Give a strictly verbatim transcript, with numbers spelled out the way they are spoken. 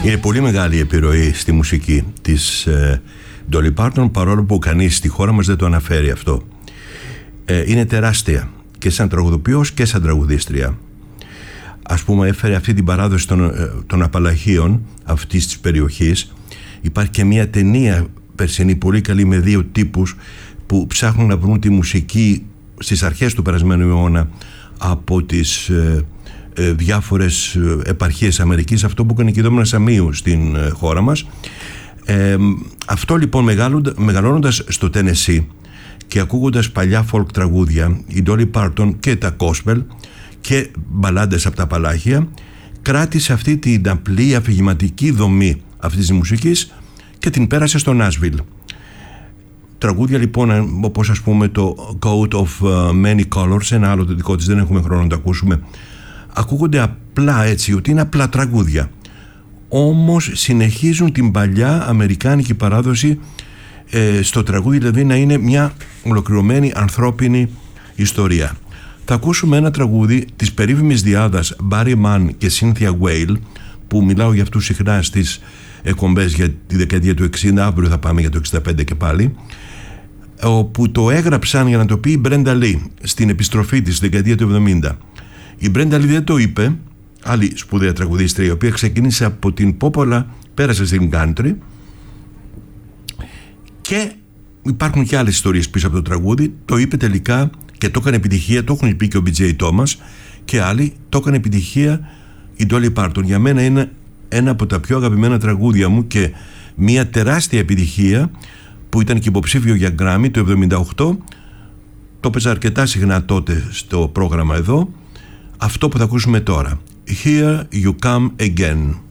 Είναι πολύ μεγάλη η επιρροή στη μουσική της ε, Dolly Parton, παρόλο που κανείς στη χώρα μας δεν το αναφέρει αυτό. Ε, είναι τεράστια και σαν τραγουδοποιός και σαν τραγουδίστρια. Ας πούμε, έφερε αυτή την παράδοση των, των Απαλλαχίων αυτής της περιοχής. Υπάρχει και μια ταινία περσινή πολύ καλή με δύο τύπους που ψάχνουν να βρουν τη μουσική στις αρχές του περασμένου αιώνα από τις ε, ε, διάφορες επαρχίες Αμερικής, αυτό που έκανε και η Δόμνα Σαμίου στην ε, χώρα μας. Ε, αυτό λοιπόν μεγαλώνοντας στο Τένεσσι και ακούγοντας παλιά folk τραγούδια, η Dolly Parton και τα gospel και μπαλάντες από τα Απαλλάχια, κράτησε αυτή την απλή αφηγηματική δομή αυτής της μουσικής και την πέρασε στο Nashville. Τραγούδια λοιπόν όπως ας πούμε το Coat of Many Colors, ένα άλλο το δικό της, δεν έχουμε χρόνο να το ακούσουμε, ακούγονται απλά έτσι, ότι είναι απλά τραγούδια, όμως συνεχίζουν την παλιά αμερικάνικη παράδοση ε, στο τραγούδι, δηλαδή να είναι μια ολοκληρωμένη ανθρώπινη ιστορία. Θα ακούσουμε ένα τραγούδι της περίφημης διάδας Barry Mann και Cynthia Whale, που μιλάω για αυτούς συχνά στις εκπομπές για τη δεκαετία του εξήντα, αύριο θα πάμε για το εξήντα πέντε και πάλι, όπου το έγραψαν για να το πει η Brenda Lee στην επιστροφή της στη δεκαετία του εβδομήντα. Η Brenda Lee δεν το είπε, άλλη σπουδαία τραγουδίστρια, η οποία ξεκίνησε από την πόπολα, πέρασε στην country, και υπάρχουν και άλλες ιστορίες πίσω από το τραγούδι. Το είπε τελικά και το έκανε επιτυχία, το έχουν πει και ο μπι τζέι Thomas και άλλοι, το έκανε επιτυχία η Dolly Parton. Για μένα είναι ένα από τα πιο αγαπημένα τραγούδια μου και μια τεράστια επιτυχία που ήταν και υποψήφιο για Grammy το εβδομήντα οκτώ. Το παίζα αρκετά συχνά τότε στο πρόγραμμα εδώ. Αυτό που θα ακούσουμε τώρα, Here You Come Again.